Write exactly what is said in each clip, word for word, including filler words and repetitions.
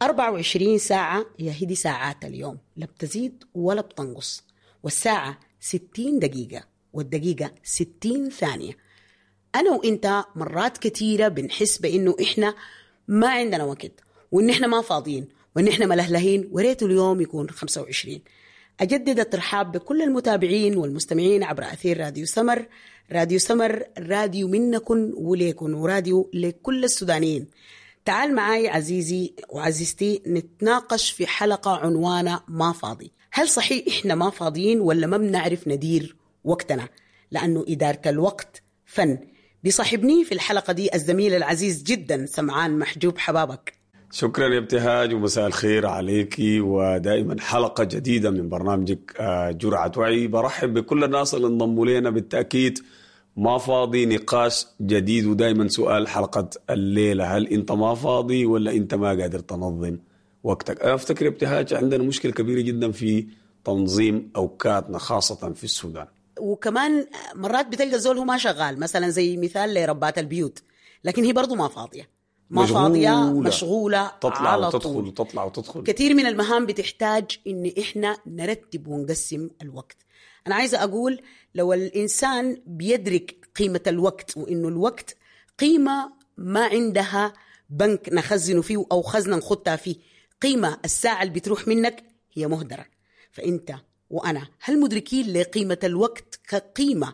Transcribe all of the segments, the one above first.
أربعة وعشرين ساعة هي هدي ساعات اليوم، لا بتزيد ولا بتنقص. والساعة ستين دقيقة والدقيقة ستين ثانية. أنا وإنت مرات كتيرة بنحس بإنه إحنا ما عندنا وقت، وإن إحنا ما فاضيين، وإن إحنا ملهلهين، وريته اليوم يكون خمسة وعشرين. أجدد الترحاب بكل المتابعين والمستمعين عبر أثير راديو سمر. راديو سمر راديو منكن وليكن، وراديو لكل السودانيين. تعال معاي عزيزي وعزيزتي نتناقش في حلقة عنوانها ما فاضي. هل صحيح إحنا ما فاضيين ولا ما بنعرف ندير وقتنا؟ لأنه إدارة الوقت فن. بيصاحبني في الحلقة دي الزميل العزيز جدا سمعان محجوب حبابك. شكرا يا ابتهاج، ومساء الخير عليكي، ودائما حلقة جديدة من برنامجك جرعة وعي. برحب بكل الناس اللي انضموا لنا. بالتأكيد ما فاضي، نقاش جديد، ودائما سؤال حلقة الليلة: هل انت ما فاضي ولا انت ما قادر تنظم وقتك؟ أنا أفتكر ابتهاج عندنا مشكلة كبيرة جدا في تنظيم أوقاتنا خاصة في السودان. وكمان مرات بتلقى زول هو ما شغال، مثلا زي مثال لربات البيوت، لكن هي برضو ما فاضية، ما مشغولة. فاضية مشغولة، تطلع على وتدخل طول. وتطلع وتدخل. كثير من المهام بتحتاج إن إحنا نرتب ونقسم الوقت. أنا عايزة أقول لو الإنسان بيدرك قيمة الوقت، وإنه الوقت قيمة ما عندها بنك نخزنه فيه أو خزنة نخطها فيه، قيمة الساعة اللي بتروح منك هي مهدرة. فأنت وأنا هل مدركين لقيمة الوقت كقيمة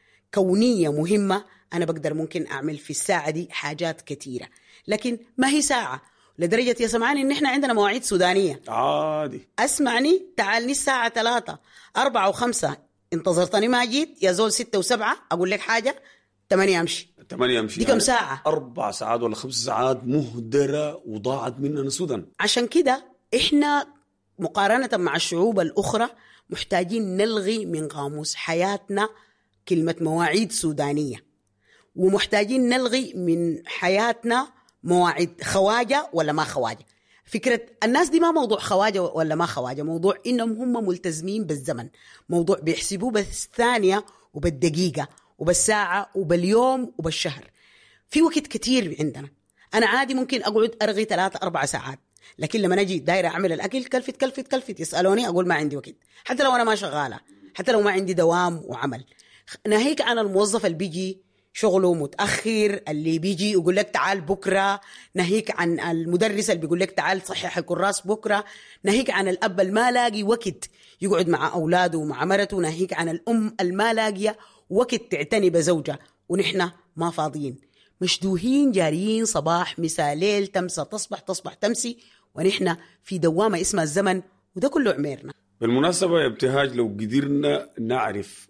كونية مهمة؟ أنا بقدر ممكن أعمل في الساعة دي حاجات كتيرة، لكن ما هي ساعة لدرجة يا سمعان إن إحنا عندنا مواعيد سودانية عادي. أسمعني، تعالني الساعة ثلاثة أربعة وخمسة انتظرتني ما جيت، يا زول ستة وسبعة أقول لك حاجة ثمانية أمشي. ثمانية أمشي دي كم ساعة؟ أربع ساعات ولا خمس ساعات مهدرة وضاعت مننا السودان. عشان كده إحنا مقارنة مع الشعوب الأخرى محتاجين نلغي من قاموس حياتنا كلمة مواعيد سودانية، ومحتاجين نلغي من حياتنا مواعيد خواجة ولا ما خواجة. فكرة الناس دي ما موضوع خواجة ولا ما خواجة، موضوع إنهم هم ملتزمين بالزمن، موضوع بيحسبوه بالثانية وبالدقيقة وبالساعة وباليوم وبالشهر. في وقت كتير عندنا. أنا عادي ممكن أقعد أرغي ثلاثة أربع ساعات، لكن لما نجي دايرة أعمل الأكل كلفت كلفت كلفت يسألوني أقول ما عندي وقت، حتى لو أنا ما شغالة، حتى لو ما عندي دوام وعمل. ناهيك عن الموظف اللي بيجي شغله متأخر، اللي بيجي يقول لك تعال بكرة، ناهيك عن المدرس اللي بيقول لك تعال صحح الكراس بكرة، ناهيك عن الأب الما لاقي وقت يقعد مع أولاده ومع مرته، ناهيك عن الأم الما لاقية وقت تعتني بزوجة، ونحن ما فاضيين مشدوهين جاريين صباح مساء ليل، تمسى تصبح تصبح تمسي، ونحن في دوامة اسمها الزمن، وده كله عميرنا. بالمناسبة يا ابتهاج، لو قدرنا نعرف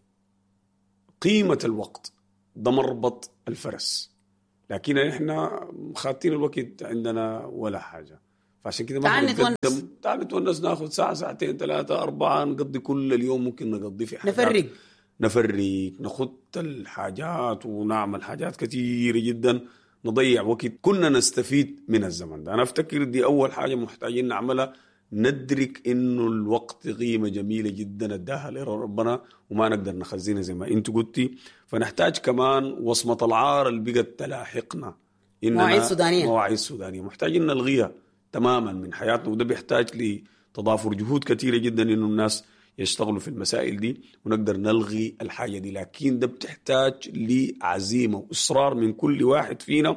قيمة الوقت ده مربط الفرس، لكن احنا خاطين الوقت عندنا ولا حاجة. فعشان كده تعال نتونس، تعال نتونس، ناخذ ساعة ساعتين ثلاثة أربعة، نقضي كل اليوم ممكن نقضي في حاجات، نفرق نفرق نخط الحاجات ونعمل حاجات كتيرة جدا، نضيع وقت كنا نستفيد من الزمن ده. أنا أفتكر دي أول حاجة محتاجين نعملها، ندرك إنه الوقت قيمة جميلة جدا اداها لربنا وما نقدر نخزنها زي ما أنت قلتي. فنحتاج كمان وصمة العار اللي بقت تلاحقنا، مواعيد سودانية، مواعيد سودانية محتاجين نلغيها تماما من حياتنا، وده بيحتاج لتضافر جهود كتيرة جدا إنه الناس يشتغلوا في المسائل دي ونقدر نلغي الحاجة دي. لكن ده بتحتاج لعزيمة وإصرار من كل واحد فينا،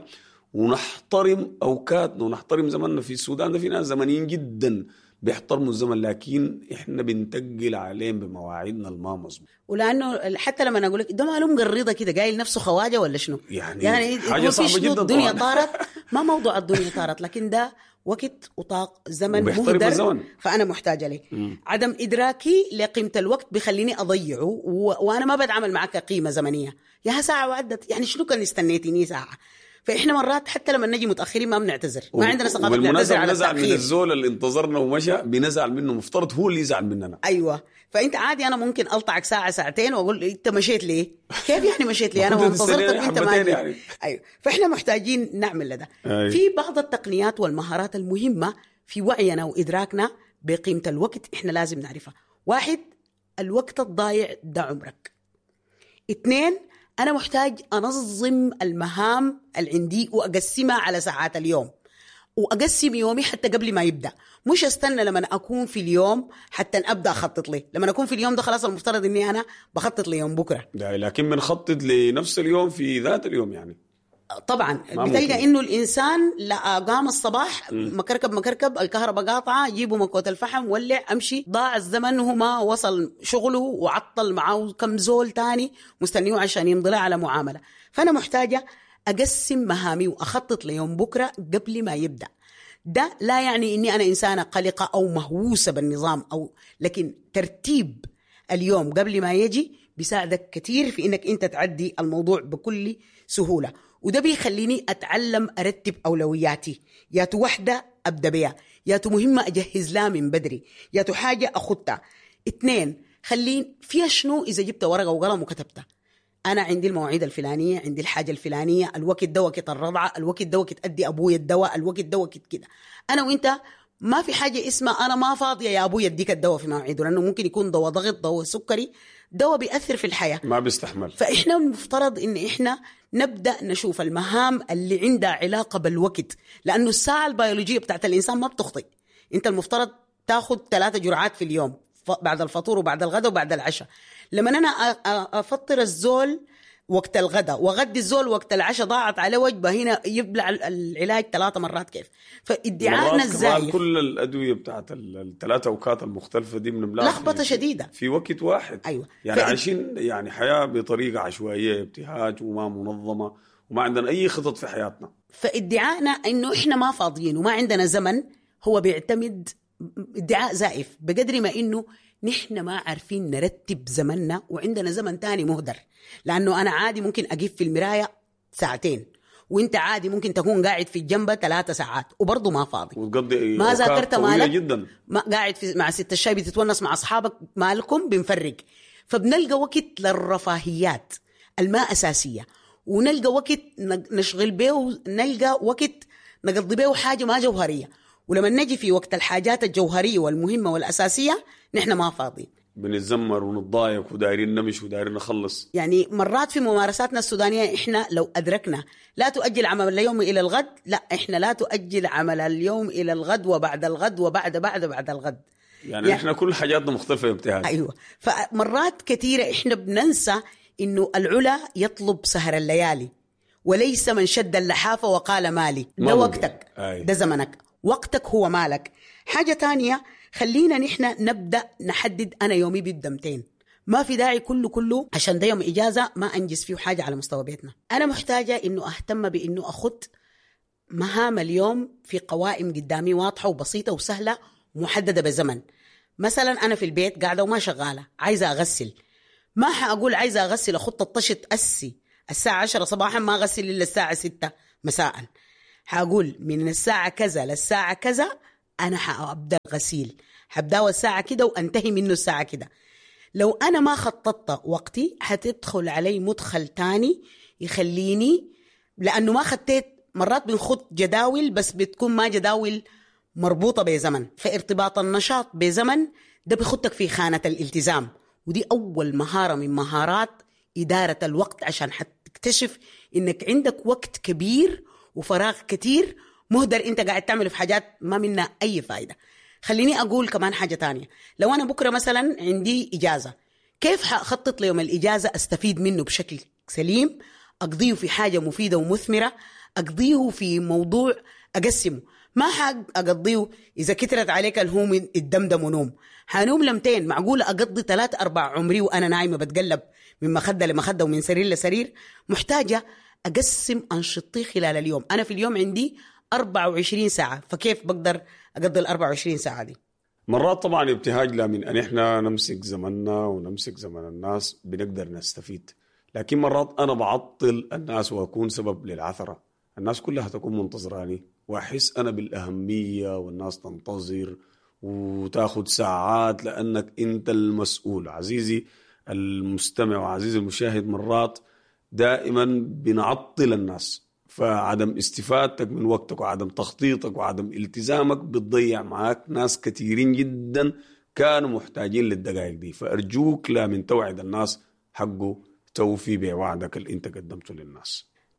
ونحترم أوقاتنا ونحترم زمننا. في السودان ده في ناس زمنيين جدا بيحترموا الزمن، لكن إحنا بنتقل عليهم بمواعيدنا الما مظبوط. ولأنه حتى لما أقول لك ده معلوم مقرضة كده قايل نفسه خواجة ولا شنو، يعني, يعني حاجة صعبة جدا. الدنيا طارت، ما موضوع الدنيا طارت، لكن ده وقت وطاق زمن مهدر، الزمن. فأنا محتاجة ليه. عدم إدراكي لقيمة الوقت بيخليني أضيعه، و... وأنا ما بتعامل معك قيمة زمنية. يا ساعة وعدت، يعني شنو كان استنيتيني ساعة؟ فإحنا مرات حتى لما نجي متأخرين ما بنعتذر، ما عندنا ثقافة نعتذر على التأخير. التأخير. من الزول اللي انتظرنا ومشى بنزعل منه، مفترض هو اللي يزعل مننا. أيوة، فأنت عادي أنا ممكن ألطعك ساعة ساعتين وأقول أنت مشيت ليه؟ كيف يعني مشيت ليه؟ أنا ما انتظرتك وأنت ما جيت. يعني. أيوة، فإحنا محتاجين نعمل لده. أيوة. في بعض التقنيات والمهارات المهمة في وعينا وإدراكنا بقيمة الوقت إحنا لازم نعرفها. واحد، الوقت الضايع ده عمرك. اثنين، أنا محتاج أنظم المهام اللي عندي وأقسمها على ساعات اليوم. وأقسم يومي حتى قبل ما يبدأ، مش استنى لما أكون في اليوم حتى أبدأ أخطط لي. لما أكون في اليوم ده خلاص المفترض إني أنا بخطط ليوم بكرة، لكن بنخطط لنفس اليوم في ذات اليوم يعني. طبعا بتلقى إنه الإنسان لا قام الصباح مكركب مكركب الكهرباء قاطعة، جيبوا مكوة الفحم ولع أمشي، ضاع الزمن، هما وصل شغله وعطل معه كم زول تاني مستنيه عشان يمضي على معاملة. فأنا محتاجة أقسم مهامي وأخطط ليوم بكرة قبل ما يبدأ. ده لا يعني إني أنا إنسانة قلقة أو مهووسة بالنظام، أو لكن ترتيب اليوم قبل ما يجي بيساعدك كتير في إنك أنت تعدي الموضوع بكل سهولة. وده بيخليني أتعلم أرتب أولوياتي، يا تو وحدة أبدأ بيها، يا تو مهمة أجهز لها من بدري، يا تو حاجة أخدها. اتنين، خلين فيها شنو إذا جبت ورقة وقلم وكتبتها. أنا عندي المواعيد الفلانية، عندي الحاجة الفلانية، الوقت ده وقت الرضعة، الوقت ده وقت أدي أبوي الدواء، الوقت ده وقت كده. أنا وإنت ما في حاجة اسمها أنا ما فاضية يا أبوي أديك الدواء في مواعيده، لأنه ممكن يكون دواء ضغط، دواء سكري، دواء بيأثر في الحياة ما بيستحمل. فإحنا المفترض إن إحنا نبدأ نشوف المهام اللي عندها علاقة بالوقت، لأنه الساعة البيولوجية بتاعت الإنسان ما بتخطئ. أنت المفترض تاخد ثلاثة جرعات في اليوم، بعد الفطور وبعد الغداء وبعد العشاء. لما أنا أفطر الزول وقت الغداء وغدي الزول وقت العشاء ضاعت على وجبه، هنا يبلع العلاج ثلاثة مرات. كيف؟ فادعاءنا الزايف كل الأدوية بتاعت الثلاثة أوقات المختلفة دي من لخبطة شديدة في وقت واحد. أيوة. يعني فإد... عايشين يعني حياة بطريقة عشوائية، ابتهاج وما منظمة، وما عندنا أي خطط في حياتنا. فادعاءنا إنه إحنا ما فاضيين وما عندنا زمن هو بيعتمد ادعاء زائف، بقدر ما إنه نحن ما عارفين نرتب زمننا وعندنا زمن تاني مهدر. لأنه أنا عادي ممكن أقف في المراية ساعتين، وانت عادي ممكن تكون قاعد في الجنبة ثلاثة ساعات وبرضه ما فاضي، وتقضي ما ذاكرت مالك جدا، ما قاعد في مع ست الشاي بتتونس مع أصحابك مالكم بنفرق. فبنلقى وقت للرفاهيات الماء أساسية، ونلقى وقت نشغل به، نلقى وقت نقضي به حاجة ما جوهرية. ولما نجي في وقت الحاجات الجوهرية والمهمة والأساسية نحن ما فاضي، بنتذمر ونتضايق ودايرين نمش ودايرين نخلص. يعني مرات في ممارساتنا السودانية إحنا لو أدركنا لا تؤجل عمل اليوم إلى الغد، لا إحنا لا تؤجل عمل اليوم إلى الغد وبعد الغد وبعد بعد بعد الغد. يعني, يعني إحنا كل حاجاتنا مختلفة ابتهاج. أيوة. فمرات كثيرة إحنا بننسى إنه العلا يطلب سهر الليالي، وليس من شد اللحافة وقال مالي. ده وقتك، ده زمنك، وقتك هو مالك. حاجة تانية، خلينا نحن نبدأ نحدد أنا يومي بيبدأ متين. ما في داعي كله كله عشان ده يوم إجازة ما أنجز فيه حاجة على مستوى بيتنا. أنا محتاجة إنه أهتم بإنه أخذ مهام اليوم في قوائم قدامي واضحة وبسيطة وسهلة ومحددة بزمن. مثلا أنا في البيت قاعدة وما شغالة، عايزة أغسل، ما حأقول عايزة أغسل أخذ الطشت أسي الساعة عشرة صباحا ما أغسل إلا الساعة ستة مساء. حأقول من الساعة كذا للساعة كذا أنا حأبدأ الغسيل، حبدأ الساعة كده وأنتهي منه الساعة كده. لو أنا ما خططت وقتي حتدخل علي مدخل تاني يخليني، لأنه ما خطيت. مرات بنخط جداول بس بتكون ما جداول مربوطة بزمن، فارتباط النشاط بزمن ده بيخطك في خانة الالتزام، ودي أول مهارة من مهارات إدارة الوقت عشان حتكتشف إنك عندك وقت كبير وفراغ كتير مهدر انت قاعد تعمل في حاجات ما منها اي فايدة. خليني اقول كمان حاجة تانية، لو انا بكرة مثلا عندي اجازة، كيف حخطط ليوم الاجازة استفيد منه بشكل سليم، اقضيه في حاجة مفيدة ومثمرة، اقضيه في موضوع اقسمه. ما حق اقضيه اذا كترت عليك الهوم الدمدم ونوم، حنوم لمتين. معقولة اقضي ثلاث اربع عمري وانا نايمة بتقلب من مخدة لمخدة ومن سرير لسرير؟ محتاجة اقسم انشطتي خلال اليوم. انا في اليوم عندي أربعة وعشرين ساعة، فكيف بقدر أقضي الأربعة وعشرين ساعة دي؟ مرات طبعا ابتهاج لا من أن إحنا نمسك زمننا ونمسك زمن الناس بنقدر نستفيد، لكن مرات أنا بعطل الناس وأكون سبب للعثرة. الناس كلها تكون منتظراني وأحس أنا بالأهمية والناس تنتظر وتاخد ساعات لأنك أنت المسؤول. عزيزي المستمع وعزيزي المشاهد، مرات دائما بنعطل الناس، فعدم استفادتك من وقتك وعدم تخطيطك وعدم التزامك بتضيع معاك ناس كثيرين جدا كانوا محتاجين للدقائق دي. فأرجوك لا من توعد الناس حقه توفي بوعدك اللي انت قدمته للناس.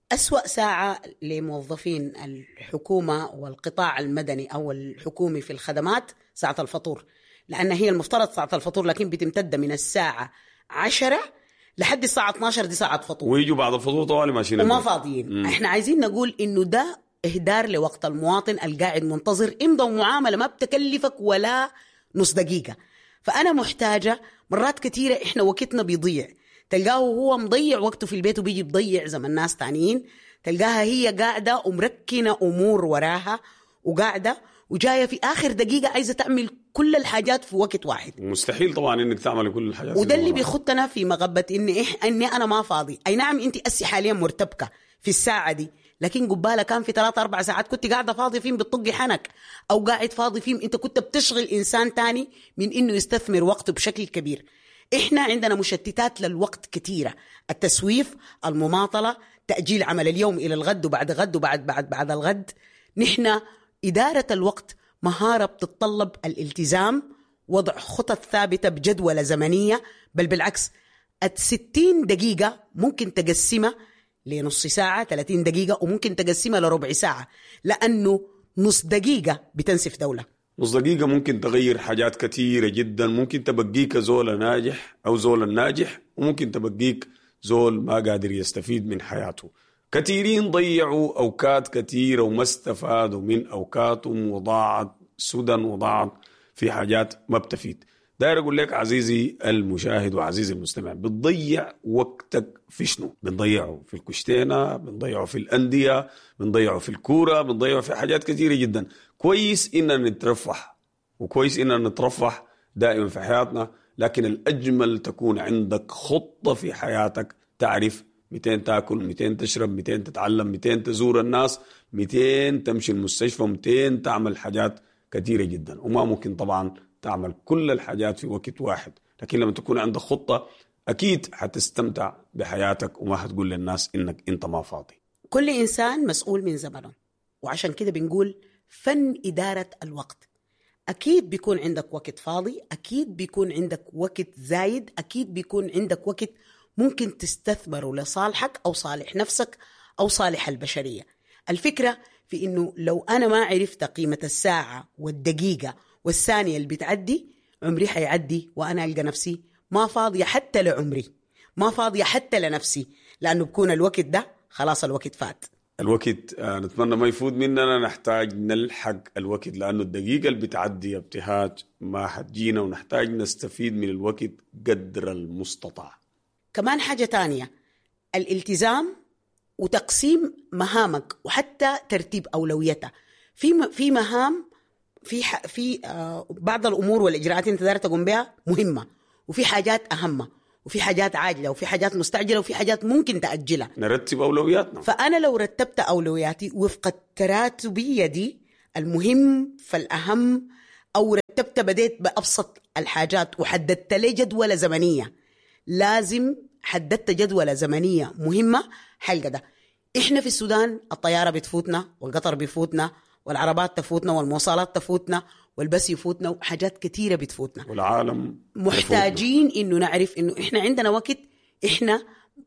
أسوأ ساعة لموظفين الحكومة والقطاع المدني أو الحكومي في الخدمات ساعة الفطور، لأن هي المفترض ساعة الفطور لكن بتمتد من الساعة عشرة لحد الساعة اثنا عشر، دي ساعة فطور، ويجوا بعد الفطور طوالي ماشيين وما فاضيين. مم. احنا عايزين نقول إنه ده إهدار لوقت المواطن القاعد منتظر، امضوا معاملة ما بتكلفك ولا نص دقيقة. فأنا محتاجة مرات كتيرة إحنا وقتنا بيضيع، تلقاه هو مضيع وقته في البيت وبيجي بضيع زي ما الناس تانيين، تلقاها هي قاعدة ومركنة أمور وراها وقاعدة وجاية في آخر دقيقة عايزة تعمل كل الحاجات في وقت واحد. مستحيل طبعا إنك تعمل كل الحاجات، وده اللي بيخطنا في مغبة إني إح إني أنا ما فاضي. أي نعم أنت أسي حاليا مرتبكة في الساعة دي، لكن قبالة كان في ثلاثة أربع ساعات كنت قاعدة فاضي فيهم بتطقي حنك، أو قاعد فاضي فيهم أنت كنت بتشغل إنسان تاني من إنه يستثمر وقته بشكل كبير. إحنا عندنا مشتتات للوقت كتيرة، التسويف، المماطلة، تأجيل عمل اليوم إلى الغد وبعد غد وبعد بعد بعد الغد. نحن إدارة الوقت مهارة بتتطلب الالتزام، وضع خطط ثابتة بجدولة زمنية، بل بالعكس الستين دقيقة ممكن تقسمها لنص ساعة، ثلاثين دقيقة، وممكن تقسمها لربع ساعة، لأنه نص دقيقة بتنسف دولة. نص دقيقة ممكن تغير حاجات كتيرة جدا، ممكن تبقيك زول ناجح أو زول ناجح، وممكن تبقيك زول ما قادر يستفيد من حياته. كثيرين ضيعوا أوقات كثيرة وما استفادوا من أوقاتهم، وضاعت سدى وضاعت في حاجات ما بتفيد. داير أقول لك عزيزي المشاهد وعزيزي المستمع، بتضيع وقتك في شنو؟ بنضيعه في الكشتينة، بنضيعه في الأندية، بنضيعه في الكورة، بنضيعه في حاجات كثيرة جدا. كويس إننا نترفح، وكويس إننا نترفح دائما في حياتنا، لكن الأجمل تكون عندك خطة في حياتك، تعرف مئتين تاكل، مئتين تشرب، مئتين تتعلم، مئتين تزور الناس، مئتين تمشي المستشفى، مئتين تعمل حاجات كثيرة جدا. وما ممكن طبعا تعمل كل الحاجات في وقت واحد، لكن لما تكون عندك خطة أكيد حتستمتع بحياتك وما حتقول للناس إنك أنت ما فاضي. كل إنسان مسؤول من زمنه، وعشان كده بنقول فن إدارة الوقت. أكيد بيكون عندك وقت فاضي، أكيد بيكون عندك وقت زايد، أكيد بيكون عندك وقت ممكن تستثمره لصالحك أو صالح نفسك أو صالح البشرية. الفكرة في إنه لو أنا ما عرفت قيمة الساعة والدقيقة والثانية اللي بتعدي، عمري حيعدي وأنا ألقى نفسي ما فاضية حتى لعمري، ما فاضية حتى لنفسي، لأنه بكون الوقت ده خلاص الوقت فات. الوقت آه نتمنى ما يفوت مننا، نحتاج نلحق الوقت، لأنه الدقيقة اللي بتعدي ابتهاج ما حتجينا، ونحتاج نستفيد من الوقت قدر المستطاع. كمان حاجة تانية، الالتزام وتقسيم مهامك وحتى ترتيب أولويتها. في في مهام في في آه بعض الأمور والإجراءات أنت داير تقوم بها مهمة، وفي حاجات أهم، وفي حاجات عاجلة، وفي حاجات مستعجلة، وفي حاجات ممكن تأجلها. نرتب أولوياتنا. فأنا لو رتبت أولوياتي وفق التراتبية دي، المهم فالأهم، أو رتبت بديت بأبسط الحاجات وحددت لي جدولة زمنية، لازم حددت جدولة زمنية مهمة حلقة ده. إحنا في السودان الطيارة بتفوتنا، والقطر بيفوتنا، والعربات تفوتنا، والمواصلات تفوتنا، والبس يفوتنا، وحاجات كتيرة بتفوتنا، والعالم محتاجين يفوتنا. إنه نعرف إنه إحنا عندنا وقت، إحنا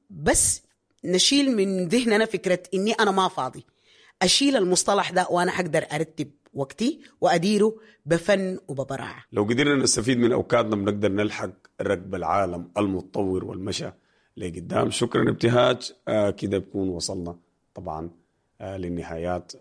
بس نشيل من ذهننا فكرة إني أنا ما فاضي، أشيل المصطلح ده وأنا حقدر أرتب وقتي وأديره بفن وببراعة. لو قدرنا نستفيد من أوقاتنا بنقدر نلحق ركب العالم المتطور والمشى لقدام. شكرا ابتهاج. آه كده بكون وصلنا طبعا آه للنهايات،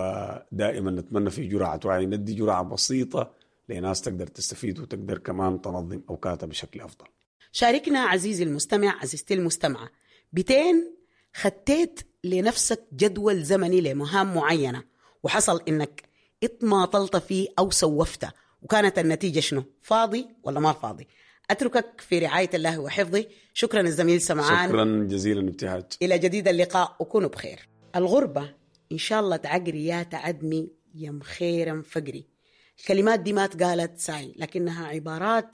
ودائما نتمنى في جرعة وعي ندي جرعة بسيطة لناس تقدر تستفيد وتقدر كمان تنظم أوقاتها بشكل أفضل. شاركنا عزيزي المستمع، عزيزتي المستمعة، بتين خديت لنفسك جدول زمني لمهام معينة وحصل إنك اتماطلت فيه أو سوفته، وكانت النتيجة شنو؟ فاضي ولا ما فاضي؟ أتركك في رعاية الله وحفظه. شكرا الزميل سمعان. شكرا جزيلا ابتهاج. إلى جديد اللقاء وكونوا بخير. الغربة إن شاء الله تعقري يا تعدمي يم خيرا فقري. الكلمات دي ما تقالت ساي، لكنها عبارات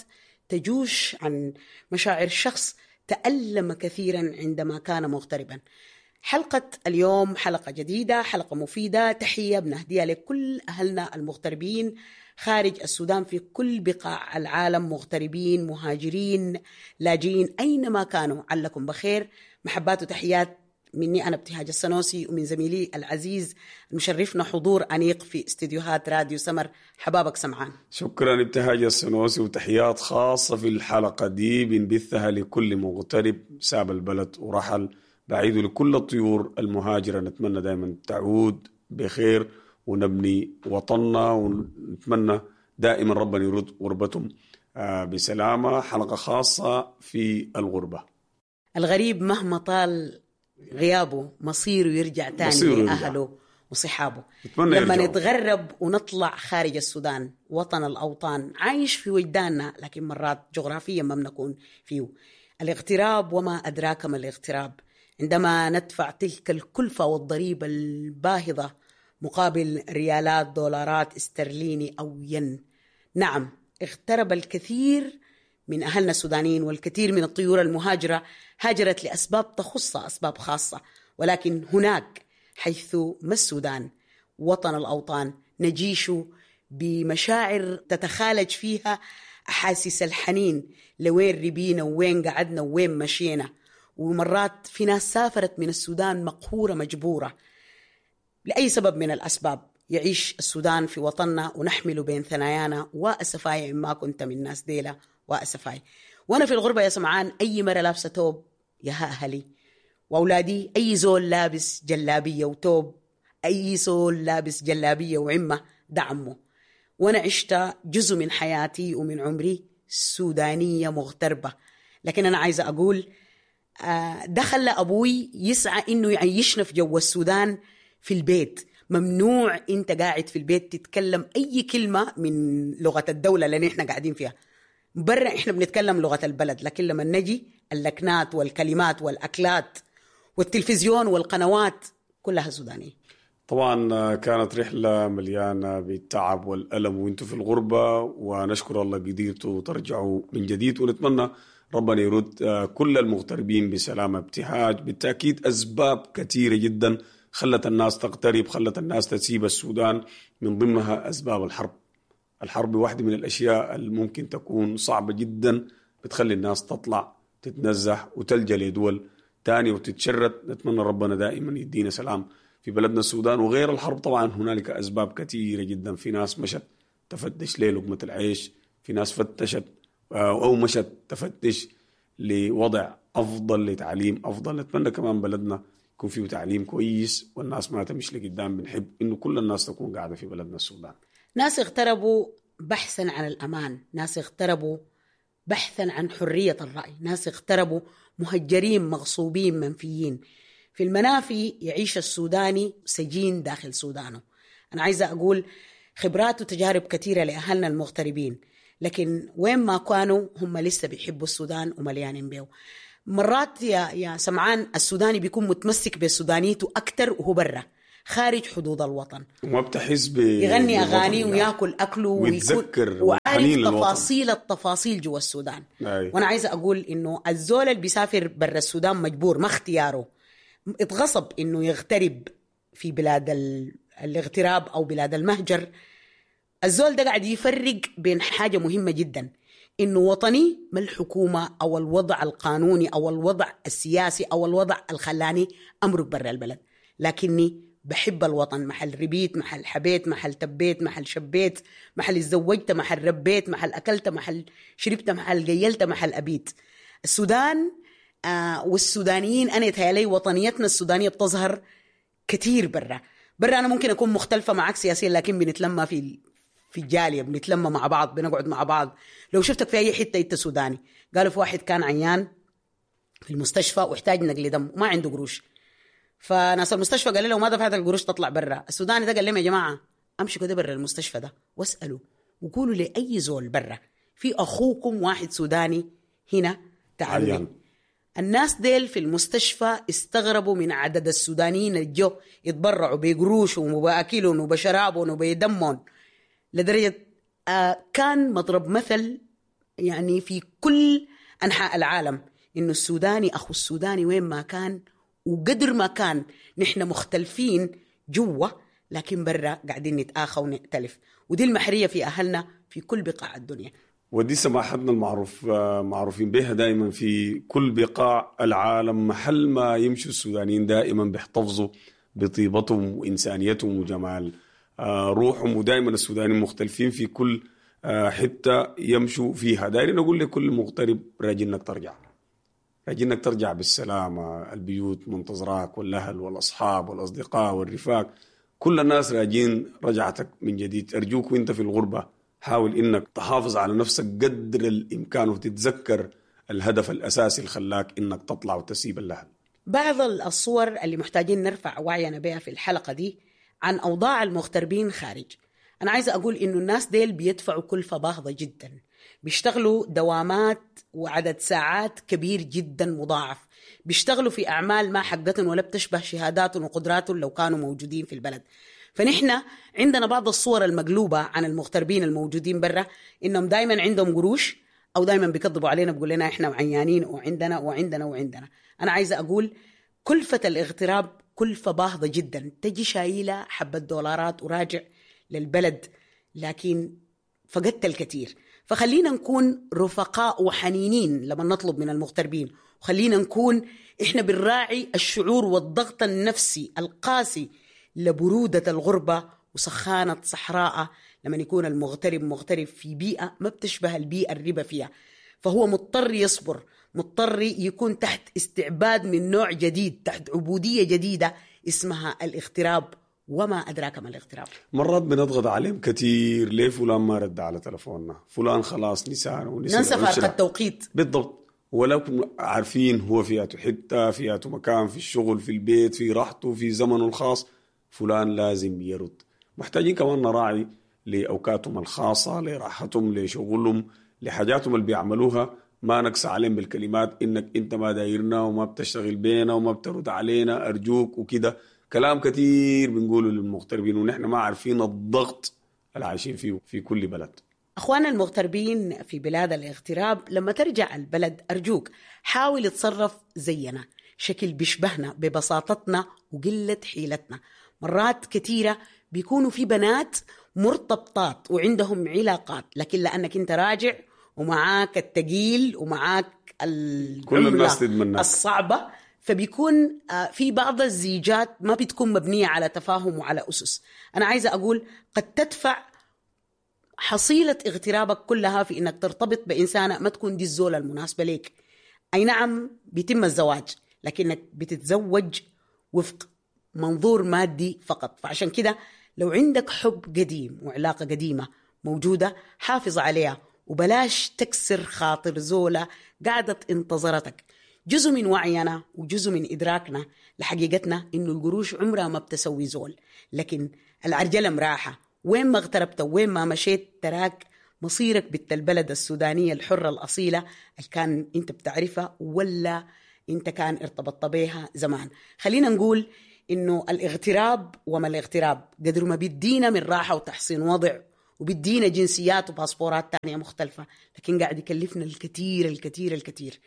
تجوش عن مشاعر شخص تألم كثيرا عندما كان مغتربا. حلقة اليوم حلقة جديدة، حلقة مفيدة، تحية بنهديها لكل أهلنا المغتربين خارج السودان في كل بقاع العالم، مغتربين، مهاجرين، لاجئين، أينما كانوا، علكم بخير. محبات وتحيات مني أنا ابتهاج السنوسي ومن زميلي العزيز المشرفنا حضور أنيق في استديوهات راديو سمر. حبابك سمعان. شكرا ابتهاج السنوسي، وتحيات خاصة في الحلقة دي بنبثها لكل مغترب ساب البلد ورحل بعيد، لكل الطيور المهاجرة نتمنى دائما تعود بخير ونبني وطننا، ونتمنى دائما ربنا يرد غربتهم بسلامة. حلقة خاصة في الغربة. الغريب مهما طال غيابه مصيره يرجع تاني لأهله وصحابه. لما نتغرب ونطلع خارج السودان وطن الأوطان عايش في وجداننا، لكن مرات جغرافيا ما بنكون فيه. الاغتراب وما أدراك ما الاغتراب، عندما ندفع تلك الكلفة والضريبة الباهظة مقابل ريالات دولارات استرليني أو ين. نعم، اغترب الكثير من أهلنا السودانيين، والكثير من الطيور المهاجرة هاجرت لأسباب تخص أسباب خاصة، ولكن هناك حيث ما السودان وطن الأوطان نجيش بمشاعر تتخالج فيها أحاسيس الحنين لوين ربينا ووين قعدنا ووين مشينا. ومرات في ناس سافرت من السودان مقهورة مجبورة لأي سبب من الأسباب، يعيش السودان في وطننا ونحمل بين ثنايانا. وأسفاي ما كنت من ناس ديلة وأسفاي. وأنا في الغربة يا سمعان أي مرة لابسة توب يا أهلي، وأولادي أي زول لابس جلابية وتوب، أي زول لابس جلابية وعمة دعمه. وأنا عشت جزء من حياتي ومن عمري سودانية مغتربة، لكن أنا عايزة أقول دخل أبوي يسعى إنه يعيشنا في جو السودان في البيت. ممنوع أنت قاعد في البيت تتكلم أي كلمة من لغة الدولة اللي نحن قاعدين فيها. برا إحنا بنتكلم لغة البلد، لكن لما نجي اللكنات والكلمات والأكلات والتلفزيون والقنوات كلها سودانية. طبعا كانت رحلة مليانة بالتعب والألم وانتوا في الغربة، ونشكر الله قدرتوا ترجعوا من جديد، ونتمنى ربنا يرد كل المغتربين بسلامة. ابتهاج بالتأكيد أسباب كثيرة جدا خلت الناس تقترب، خلت الناس تسيب السودان، من ضمنها أسباب الحرب. الحرب واحدة من الأشياء الممكن تكون صعبة جدا، بتخلي الناس تطلع تتنزح وتلجأ لدول تانية وتتشرد. نتمنى ربنا دائما يدينا سلام في بلدنا السودان. وغير الحرب طبعا هنالك أسباب كثيرة جدا. في ناس مشت تفتش للقمة العيش، في ناس فتشت أو مشت تفتش لوضع أفضل، لتعليم أفضل. نتمنى كمان بلدنا يكون فيه تعليم كويس والناس ما تمش لقدام. بنحب إنه كل الناس تكون قاعدة في بلدنا السودان. ناس اغتربوا بحثا عن الأمان، ناس اغتربوا بحثا عن حرية الرأي، ناس اغتربوا مهجرين مغصوبين منفيين. في المنافي يعيش السوداني سجين داخل سودانه. أنا عايزة أقول خبرات وتجارب كثيرة لأهلنا المغتربين، لكن وين ما كانوا هم لسه بيحبوا السودان ومليانين بيه. مرات يا يا سمعان السوداني بيكون متمسك بالسودانيته أكتر وهو برا خارج حدود الوطن، وما بتحس ب يغني أغاني ويأكل أكله ويتذكر وعارف تفاصيل التفاصيل جوا السودان. أي. وأنا عايزة أقول إنه الزول اللي بيسافر برا السودان مجبور، ما اختياره، اتغصب إنه يغترب في بلاد الاغتراب أو بلاد المهجر. الزول ده قاعد يفرق بين حاجة مهمة جدا، إنه وطني ما الحكومة أو الوضع القانوني أو الوضع السياسي أو الوضع الخلاني أمرك برا البلد، لكني بحب الوطن. محل ربيت، محل حبيت، محل تبيت، محل شبيت، محل اتزوجت، محل ربيت، محل أكلت، محل شربت، محل قيلت، محل أبيت. السودان آه والسودانيين أنا يتهيألي وطنيتنا السودانية بتظهر كتير برا. برا أنا ممكن أكون مختلفة معك سياسيا، لكن بنتلمى في في الجالية، بنتلمى مع بعض، بنقعد مع بعض. لو شفتك في أي حتة أنت سوداني. قالوا في واحد كان عيان في المستشفى واحتاج نقل دم وما عنده قروش، فناس المستشفى قال له ما دفعت القروش تطلع برا. السوداني ده قال لهم يا جماعة أمشي كده برا المستشفى ده واسألوا وقولوا لي أي زول برا في أخوكم واحد سوداني هنا تعالوا. الناس ديل في المستشفى استغربوا من عدد السودانيين اللي جو يتبرعوا بقروشهم وبأكلهم وبشرابهم وبدمهم، لدرجة آه كان مضرب مثل يعني في كل أنحاء العالم إنه السوداني أخو السوداني وين ما كان. وقدر ما كان نحن مختلفين جوا، لكن برا قاعدين نتآخى ونختلف، ودي المحرية في أهلنا في كل بقاع الدنيا. ودي سماحتنا المعروف معروفين بها دائما في كل بقاع العالم. محل ما يمشوا السودانيين دائما بيحتفظوا بطيبتهم وإنسانيتهم وجمال روحهم، ودائما السودانيين مختلفين في كل حتة يمشوا فيها. دايرين أقول لكل مغترب راجل إنك ترجع، راجل إنك ترجع بالسلامة، البيوت منتظراك والأهل والأصحاب والأصدقاء والرفاق، كل الناس راجين رجعتك من جديد. أرجوك وإنت في الغربة حاول إنك تحافظ على نفسك قدر الإمكان وتتذكر الهدف الأساسي اللي خلاك إنك تطلع وتسيب الأهل. بعض الصور اللي محتاجين نرفع وعينا بها في الحلقة دي عن أوضاع المغتربين خارج. أنا عايزة أقول إنه الناس ديل بيدفعوا كلفة باهظة جدا، بيشتغلوا دوامات وعدد ساعات كبير جدا مضاعف، بيشتغلوا في أعمال ما حقتهم ولا بتشبه شهاداتهم وقدراتهم لو كانوا موجودين في البلد. فنحن عندنا بعض الصور المقلوبة عن المغتربين الموجودين برا، إنهم دايما عندهم قروش أو دايما بيكذبوا علينا بيقول لنا إحنا عيانين وعندنا وعندنا وعندنا. أنا عايزة أقول كلفة الاغتراب كلفة باهظة جدا، تجي شايلة حبة دولارات وراجع للبلد، لكن فقدت الكثير. فخلينا نكون رفقاء وحنينين لما نطلب من المغتربين، وخلينا نكون إحنا بنراعي الشعور والضغط النفسي القاسي لبرودة الغربة وسخانة صحراء لما يكون المغترب مغترب في بيئة ما بتشبه البيئة الربا فيها، فهو مضطر يصبر، مضطر يكون تحت استعباد من نوع جديد، تحت عبودية جديدة اسمها الاغتراب. وما أدراك ما الاغتراب. مرات بنضغط عليهم كتير، ليه فلان ما رد على تلفوننا، فلان خلاص نسانا ونسى ننسى فارق التوقيت بالضبط، ولكن عارفين هو فياته حتة، فياته مكان، في الشغل، في البيت، في راحته، في زمنه الخاص، فلان لازم يرد. محتاجين كمان نراعي لأوقاتهم الخاصة، لراحتهم، لشغلهم، لحاجاتهم اللي بيعملوها، ما نقص عليهم بالكلمات إنك أنت ما دايرنا وما بتشتغل بينا وما بترد علينا أرجوك وكده. كلام كتير بنقوله للمغتربين ونحن ما عارفين الضغط اللي عايشين فيه في كل بلد. أخواننا المغتربين في بلاد الاغتراب، لما ترجع البلد أرجوك حاول تصرف زينا، شكل بيشبهنا ببساطتنا وقلة حيلتنا. مرات كتيرة بيكونوا في بنات مرتبطات وعندهم علاقات، لكن لأنك أنت راجع ومعاك التقيل ومعاك كل الناس تدمنك الصعبة، فبيكون في بعض الزيجات ما بتكون مبنية على تفاهم وعلى أسس. أنا عايزة أقول قد تدفع حصيلة اغترابك كلها في إنك ترتبط بإنسانة ما تكون دي الزولة المناسبة ليك. أي نعم بيتم الزواج، لكنك بتتزوج وفق منظور مادي فقط. فعشان كده لو عندك حب قديم وعلاقة قديمة موجودة حافظ عليها، وبلاش تكسر خاطر زولة قاعدة انتظرتك. جزء من وعينا وجزء من إدراكنا لحقيقتنا إنه القروش عمرها ما بتسوي زول، لكن العرجلة مراحة. وين ما اغتربت وين ما مشيت تراك مصيرك بنت البلد السودانية الحرة الأصيلة اللي كان انت بتعرفها ولا انت كان ارتبطت بيها زمان. خلينا نقول إنه الاغتراب وما الاغتراب قدر ما بيدينا من راحة وتحسين وضع وبيدينا جنسيات وباسبورات تانية مختلفة، لكن قاعد يكلفنا الكثير الكثير الكثير.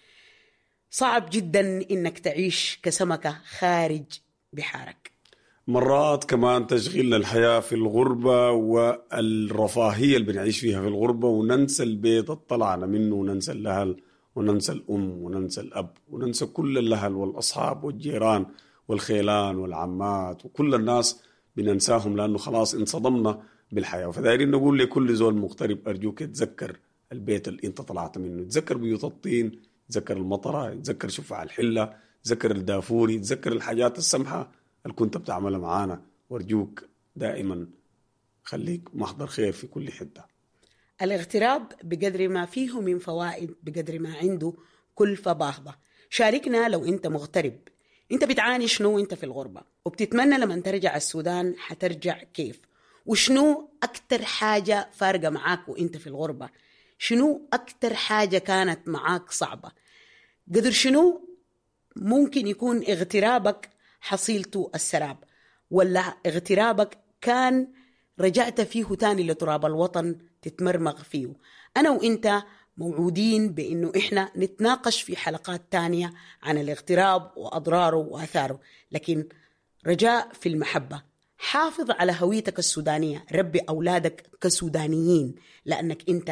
صعب جدا إنك تعيش كسمكة خارج بحارك. مرات كمان تشغيل الحياة في الغربة والرفاهية اللي بنعيش فيها في الغربة وننسى البيت الطلعنا منه، وننسى الأهل وننسى الأم وننسى الأب وننسى كل الأهل والأصحاب والجيران والخيلان والعمات وكل الناس بننساهم، لأنه خلاص انصدمنا بالحياة. فدايرين نقول لكل زول مغترب أرجوك تذكر البيت اللي انت طلعت منه، تذكر بيوت الطين، تذكر المطرة، تذكر شفع الحلة، تذكر الدافوري، تذكر الحاجات السمحة اللي كنت بتعملها معانا. وارجوك دائما خليك محضر خير في كل حتة. الاغتراب بقدر ما فيه من فوائد بقدر ما عنده كلفة باهظة. شاركنا لو انت مغترب، انت بتعاني شنو انت في الغربة، وبتتمنى لما ترجع السودان حترجع كيف، وشنو أكتر حاجة فارقة معاك وانت في الغربة، شنو أكتر حاجة كانت معاك صعبة، قدر شنو ممكن يكون اغترابك حصيلته السراب، ولا اغترابك كان رجعت فيه تاني لتراب الوطن تتمرمغ فيه. أنا وإنت موعودين بأنه إحنا نتناقش في حلقات تانية عن الاغتراب وأضراره وآثاره، لكن رجاء في المحبة، حافظ على هويتك السودانية، ربي أولادك كسودانيين، لأنك أنت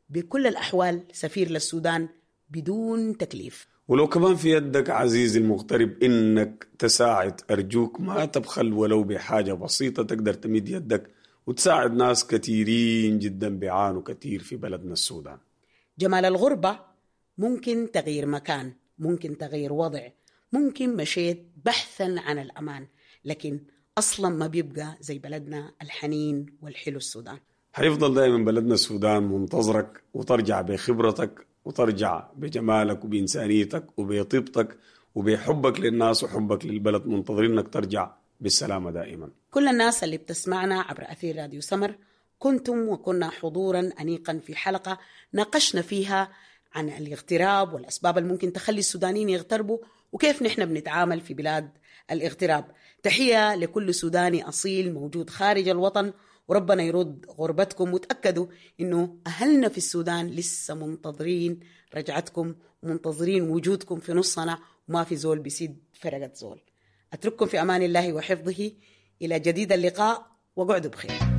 بكل الأحوال سفير للسودان بدون تكليف. ولو كمان في يدك عزيزي المغترب إنك تساعد، أرجوك ما تبخل ولو بحاجة بسيطة تقدر تمد يدك وتساعد ناس كثيرين جدا بيعانوا كثير في بلدنا السودان. جمال الغربة ممكن تغيير مكان، ممكن تغيير وضع، ممكن مشيت بحثا عن الأمان، لكن أصلا ما بيبقى زي بلدنا الحنين والحلو السودان. حيفضل دائما بلدنا السودان منتظرك، وترجع بخبرتك وترجع بجمالك وبإنسانيتك وبطيبتك وبحبك للناس وحبك للبلد، منتظرينك ترجع بالسلامة دائما. كل الناس اللي بتسمعنا عبر أثير راديو سمر، كنتم وكنا حضورا أنيقا في حلقة ناقشنا فيها عن الاغتراب والأسباب اللي ممكن تخلي السودانيين يغتربوا وكيف نحن بنتعامل في بلاد الاغتراب. تحية لكل سوداني أصيل موجود خارج الوطن، وربنا يرد غربتكم، وتأكدوا إنه أهلنا في السودان لسه منتظرين رجعتكم ومنتظرين وجودكم في نصنا، وما في زول بيسيد فرقة زول. أترككم في أمان الله وحفظه، إلى جديد اللقاء وقعدوا بخير.